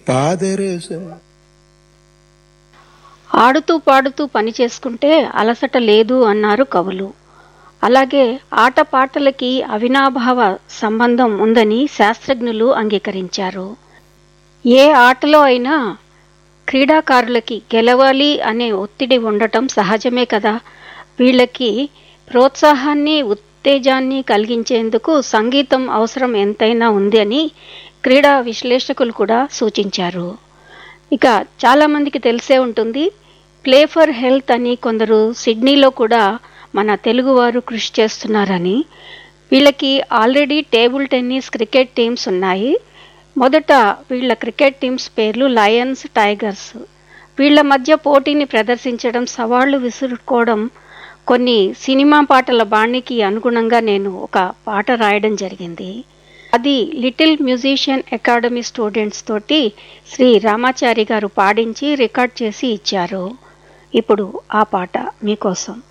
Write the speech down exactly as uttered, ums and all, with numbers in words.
పాదరస. ఆడుతూ పాడుతూ పని చేసుకుంటే అలసట లేదు అన్నారు కవులు. అలాగే ఆటపాటలకి అవినాభావ సంబంధం ఉందని శాస్త్రజ్ఞులు అంగీకరించారు. ఏ ఆటలో అయినా క్రీడాకారులకి గెలవాలి అనే ఒత్తిడి ఉండటం సహజమే కదా. వీళ్ళకి ప్రోత్సాహాన్ని ఉత్తేజాన్ని కలిగించేందుకు సంగీతం అవసరం ఎంతైనా ఉంది అని క్రీడా విశ్లేషకులు కూడా సూచించారు. ఇక చాలామందికి తెలిసే ఉంటుంది, ప్లే ఫర్ హెల్త్ అని కొందరు సిడ్నీలో కూడా మన తెలుగువారు కృషి చేస్తున్నారని. వీళ్ళకి already table tennis, cricket teams ఉన్నాయి. మొదట వీళ్ళ క్రికెట్ టీమ్స్ పేర్లు లయన్స్, టైగర్స్. వీళ్ళ మధ్య పోటీని ప్రదర్శించడం, సవాళ్లు విసురుకోవడం, కొన్ని సినిమా పాటల బాణికి అనుగుణంగా నేను ఒక పాట రాయడం జరిగింది. అది లిటిల్ మ్యూజిషియన్ అకాడమీ స్టూడెంట్స్ తోటి శ్రీ రామాచారి గారు పాడించి రికార్డ్ చేసి ఇచ్చారు. ఇప్పుడు ఆ పాట మీకోసం.